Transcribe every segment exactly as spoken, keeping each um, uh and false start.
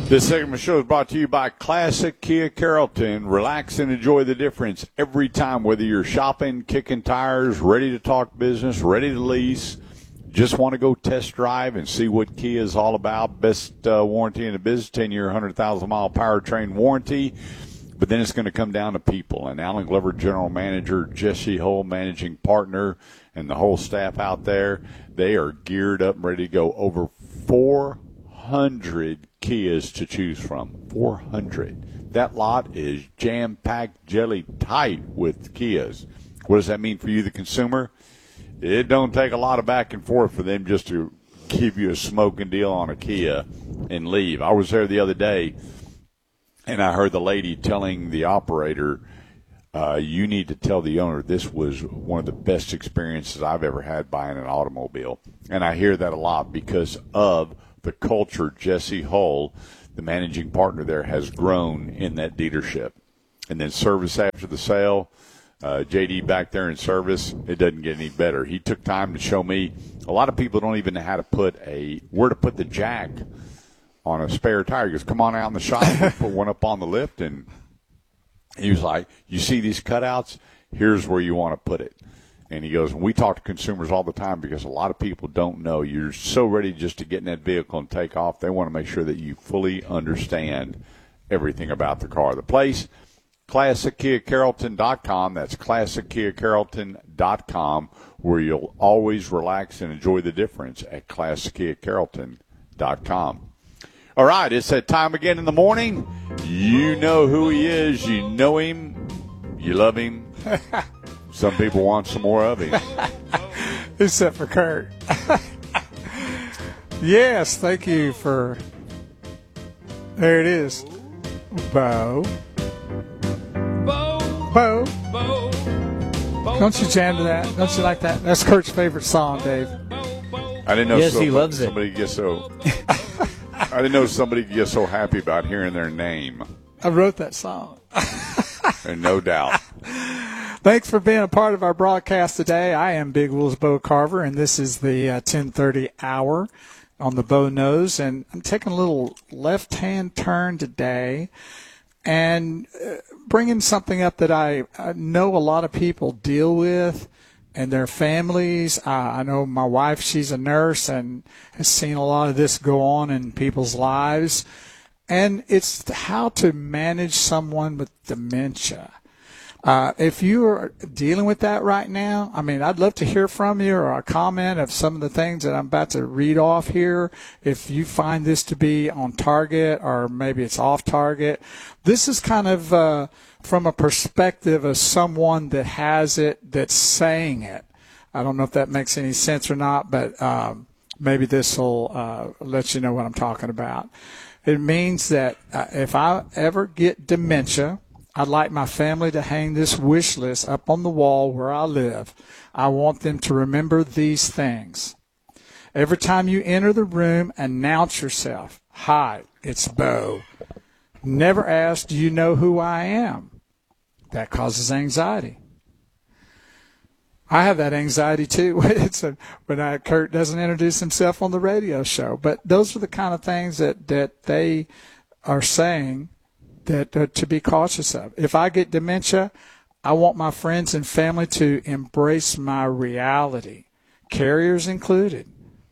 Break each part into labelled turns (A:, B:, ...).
A: This segment of the show is brought to you by Classic Kia Carrollton. Relax and enjoy the difference every time, whether you're shopping, kicking tires, ready to talk business, ready to lease, just want to go test drive and see what Kia is all about. Best uh, warranty in the business, ten-year, one hundred thousand mile powertrain warranty. But then it's going to come down to people. And Alan Glover, general manager, Jesse Hull, managing partner, and the whole staff out there, they are geared up and ready to go. Over four hundred Kias to choose from. four hundred. That lot is jam-packed, jelly tight with Kias. What does that mean for you, the consumer? It don't take a lot of back and forth for them just to give you a smoking deal on a Kia and leave. I was there the other day, and I heard the lady telling the operator, uh, you need to tell the owner this was one of the best experiences I've ever had buying an automobile. And I hear that a lot because of the culture Jesse Hull, the managing partner there, has grown in that dealership. And then service after the sale, uh, J D back there in service, it doesn't get any better. He took time to show me. A lot of people don't even know how to put a, where to put the jack on a spare tire. He goes, come on out in the shop, we'll put one up on the lift. And he was like, you see these cutouts? Here's where you want to put it. And he goes, we talk to consumers all the time because a lot of people don't know. You're so ready just to get in that vehicle and take off. They want to make sure that you fully understand everything about the car. The place, classic kia carrollton dot com. That's classic kia carrollton dot com, where you'll always relax and enjoy the difference at classic kia carrollton dot com. All right, it's that time again in the morning. You know who he is. You know him. You love him. Some people want some more of him.
B: Except for Kurt. Yes, thank you for. There it is. Bo.
C: Bo.
B: Bo.
C: Bo. Bo.
B: Don't you jam to that? Don't you like that? That's Kurt's favorite song, Dave.
A: I didn't know
D: Yes,
A: so,
D: he loves it.
A: somebody gets so. I didn't know somebody gets so happy about hearing their name.
B: I wrote that song.
A: And no doubt.
B: Thanks for being a part of our broadcast today. I am Big Wheels Bo Carver, and this is the uh, ten thirty hour on the Bo Nose. And I'm taking a little left-hand turn today and uh, bringing something up that I, I know a lot of people deal with and their families. Uh, I know my wife, she's a nurse and has seen a lot of this go on in people's lives. And it's how to manage someone with dementia. Uh, if you are dealing with that right now, I mean, I'd love to hear from you or a comment of some of the things that I'm about to read off here. If you find this to be on target or maybe it's off target, this is kind of uh, from a perspective of someone that has it, that's saying it. I don't know if that makes any sense or not, but um, maybe this will uh, let you know what I'm talking about. It means that uh, if I ever get dementia, I'd like my family to hang this wish list up on the wall where I live. I want them to remember these things. Every time you enter the room, announce yourself. Hi, it's Bo. Never ask, do you know who I am? That causes anxiety. I have that anxiety too. It's a, when I, Kurt doesn't introduce himself on the radio show. But those are the kind of things that, that they are saying that uh, to be cautious of. If I get dementia, I want my friends and family to embrace my reality, carriers included.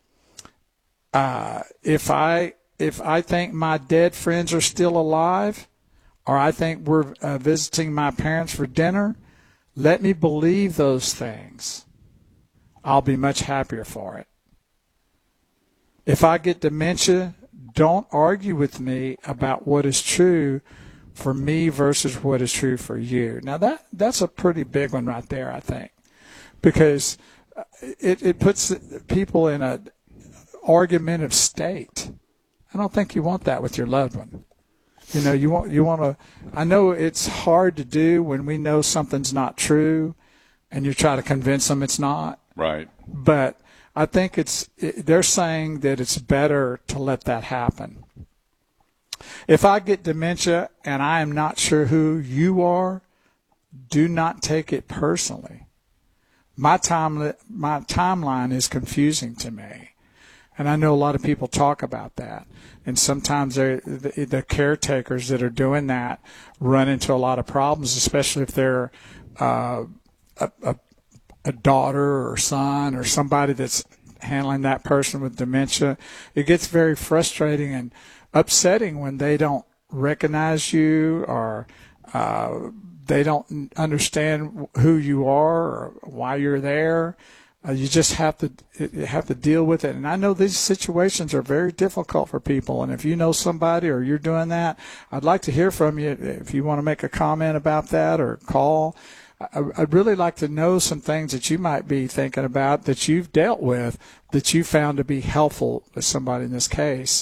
B: Uh, if I if I think my dead friends are still alive, or I think we're uh, visiting my parents for dinner, let me believe those things. I'll be much happier for it. If I get dementia, don't argue with me about what is true for me versus what is true for you. Now, that that's a pretty big one right there, I think, because it, it puts people in an argumentative state. I don't think you want that with your loved one. You know, you want you want to. I know it's hard to do when we know something's not true, and you try to convince them it's not.
A: Right.
B: But I think it's. They're saying that it's better to let that happen. If I get dementia and I am not sure who you are, do not take it personally. My time, my timeline is confusing to me. And I know a lot of people talk about that. And sometimes the, the caretakers that are doing that run into a lot of problems, especially if they're uh, a, a, a daughter or son or somebody that's handling that person with dementia. It gets very frustrating and upsetting when they don't recognize you or uh, they don't understand who you are or why you're there. Uh, you just have to you have to deal with it. And I know these situations are very difficult for people. And if you know somebody or you're doing that, I'd like to hear from you. If you want to make a comment about that or call, I, I'd really like to know some things that you might be thinking about that you've dealt with that you found to be helpful with somebody in this case.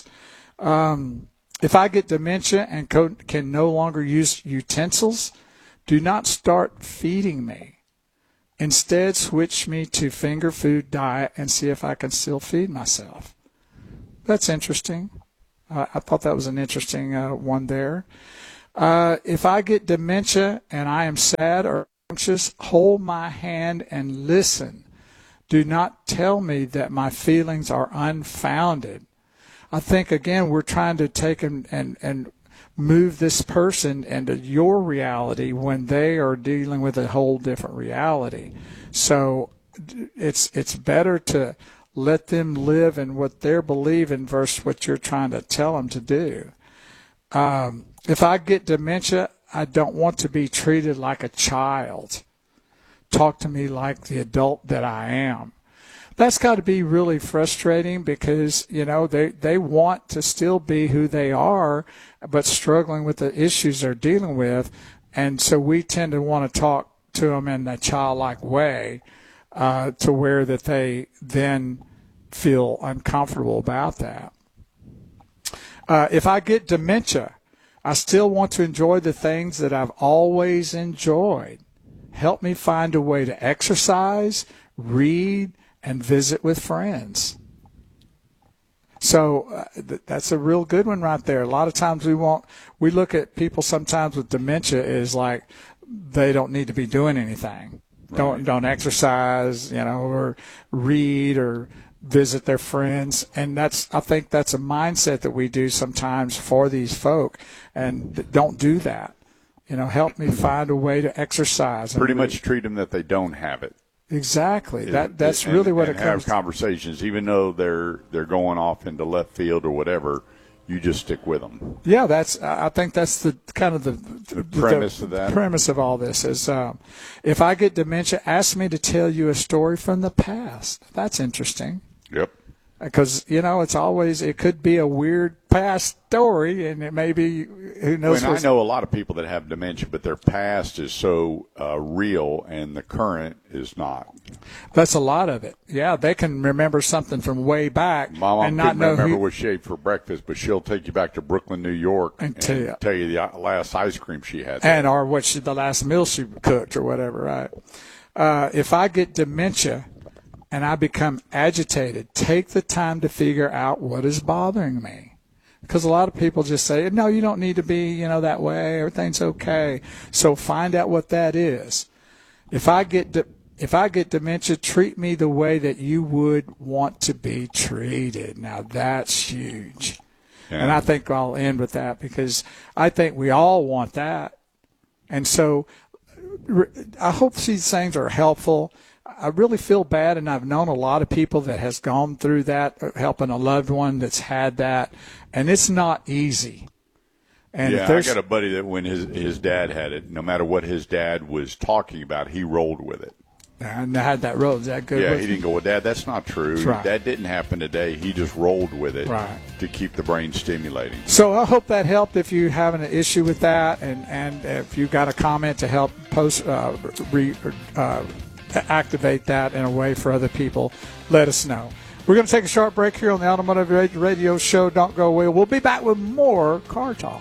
B: Um, if I get dementia and co- can no longer use utensils, do not start feeding me. Instead, switch me to finger food diet and see if I can still feed myself. That's interesting. Uh, I thought that was an interesting uh, one there. Uh, if I get dementia and I am sad or anxious, hold my hand and listen. Do not tell me that my feelings are unfounded. I think, again, we're trying to take and, and, and move this person into your reality when they are dealing with a whole different reality. So it's it's better to let them live in what they're believing versus what you're trying to tell them to do. Um, if I get dementia, I don't want to be treated like a child. Talk to me like the adult that I am. That's got to be really frustrating because, you know, they, they want to still be who they are, but struggling with the issues they're dealing with. And so we tend to want to talk to them in a childlike way uh, to where that they then feel uncomfortable about that. Uh, if I get dementia, I still want to enjoy the things that I've always enjoyed. Help me find a way to exercise, read, and visit with friends. So uh, th- that's a real good one right there. A lot of times we want, we look at people sometimes with dementia as like they don't need to be doing anything. Right. Don't don't exercise, you know, or read or visit their friends. And that's, I think that's a mindset that we do sometimes for these folk, and th- don't do that. You know, help me find a way to exercise.
A: Pretty much treat them that they don't have it.
B: Exactly. That that's
A: and,
B: really what
A: and
B: it comes
A: have conversations, even though they're they're going off into left field or whatever. You just stick with them.
B: Yeah, that's. I think that's the kind of the,
A: the premise
B: the,
A: of that.
B: Premise of all this is, um, if I get dementia, ask me to tell you a story from the past. That's interesting.
A: Yep.
B: Because, you know, it's always, it could be a weird past story, and it may be, who knows.
A: I, mean, I know a lot of people that have dementia, but their past is so uh, real, and the current is not.
B: That's a lot of it. Yeah, they can remember something from way back.
A: My mom
B: and
A: couldn't
B: not know
A: remember
B: who,
A: what she ate for breakfast, but she'll take you back to Brooklyn, New York,
B: and,
A: and
B: tell, you,
A: tell you the last ice cream she had.
B: And or what she, the last meal she cooked or whatever, right? Uh, if I get dementia and I become agitated, take the time to figure out what is bothering me. Because a lot of people just say, no, you don't need to be, you know, that way. Everything's okay. So find out what that is. If I get de- if I get dementia, treat me the way that you would want to be treated. Now, that's huge. Yeah. And I think I'll end with that because I think we all want that. And so I hope these things are helpful. I really feel bad, and I've known a lot of people that has gone through that, helping a loved one that's had that, and it's not easy. And
A: yeah, I got a buddy that when his his dad had it, no matter what his dad was talking about, he rolled with it.
B: And I had that road. Is that good?
A: Yeah,
B: with
A: he didn't go, well, Dad, that's not true.
B: Right.
A: That didn't happen today. He just rolled with it
B: right.
A: to keep the brain stimulating.
B: So I hope that helped if you're having an issue with that, and, and if you got a comment to help post uh, re, uh, activate that in a way for other people, let us know. We're going to take a short break here on the Automotive Radio Show. Don't go away. We'll be back with more Car Talk.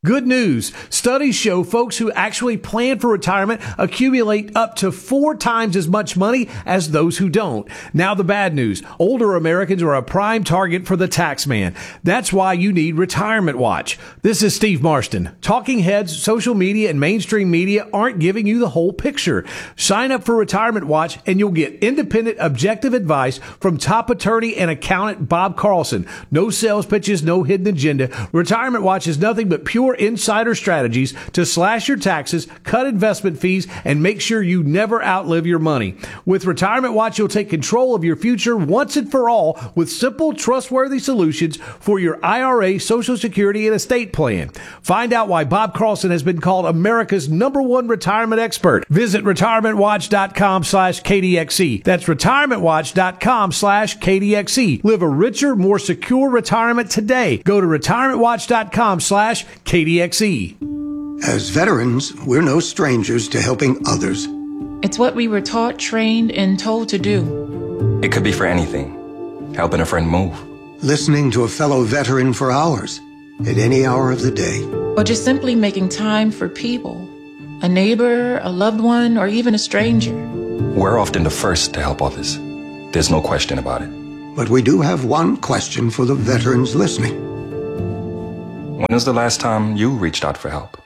D: Good news. Studies show folks who actually plan for retirement accumulate up to four times as much money as those who don't. Now the bad news. Older Americans are a prime target for the tax man. That's why you need Retirement Watch. This is Steve Marston. Talking heads, social media, and mainstream media aren't giving you the whole picture. Sign up for Retirement Watch and you'll get independent, objective advice from top attorney and accountant Bob Carlson. No sales pitches, no hidden agenda. Retirement Watch is nothing but pure insider strategies to slash your taxes, cut investment fees, and make sure you never outlive your money. With Retirement Watch, you'll take control of your future once and for all with simple, trustworthy solutions for your I R A, Social Security, and estate plan. Find out why Bob Carlson has been called America's number one retirement expert. Visit retirementwatch.com slash KDXE. That's retirementwatch.com slash KDXE. Live a richer, more secure retirement today. Go to retirementwatch.com slash KDXE.
E: As veterans, we're no strangers to helping others.
F: It's what we were taught, trained, and told to do.
G: It could be for anything. Helping a friend move.
E: Listening to a fellow veteran for hours, at any hour of the day.
F: Or just simply making time for people. A neighbor, a loved one, or even a stranger.
G: We're often the first to help others. There's no question about it.
E: But we do have one question for the veterans listening.
G: When was the last time you reached out for help?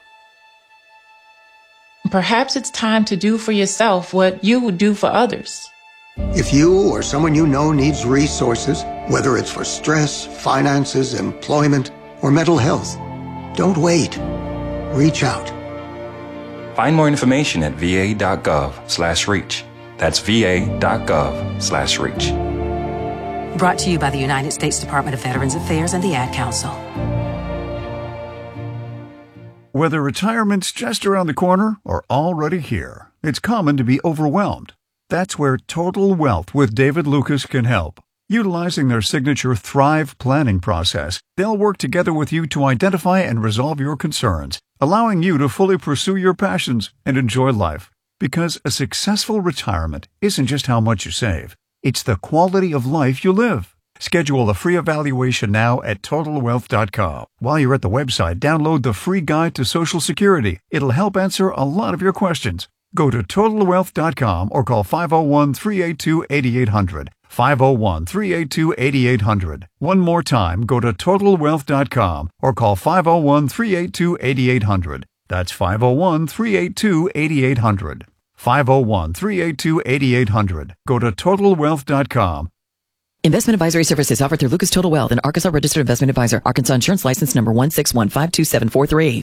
F: Perhaps it's time to do for yourself what you would do for others.
E: If you or someone you know needs resources, whether it's for stress, finances, employment, or mental health, don't wait. Reach out.
G: Find more information at va.gov slash reach. That's va.gov slash reach.
H: Brought to you by the United States Department of Veterans Affairs and the Ad Council.
I: Whether retirement's just around the corner or already here, it's common to be overwhelmed. That's where Total Wealth with David Lucas can help. Utilizing their signature Thrive planning process, they'll work together with you to identify and resolve your concerns, allowing you to fully pursue your passions and enjoy life. Because a successful retirement isn't just how much you save, it's the quality of life you live. Schedule a free evaluation now at total wealth dot com. While you're at the website, download the free guide to Social Security. It'll help answer a lot of your questions. Go to total wealth dot com or call five oh one, three eight two, eight eight hundred. five oh one, three eight two, eight eight hundred. One more time, go to total wealth dot com or call five oh one, three eight two, eight eight hundred. That's five oh one, three eight two, eight eight hundred. five oh one, three eight two, eight eight hundred. Go to total wealth dot com.
J: Investment advisory services offered through Lucas Total Wealth, an Arkansas registered investment advisor. Arkansas Insurance License number one six one five two seven four three.